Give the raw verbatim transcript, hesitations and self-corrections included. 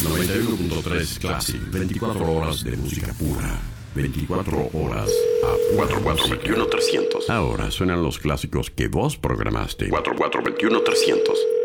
noventa y uno punto tres Classic, veinticuatro horas de música pura. veinticuatro horas a cuatro cuatro dos uno trescientos. Ahora suenan los clásicos que vos programaste. cuatro cuatro dos uno trescientos.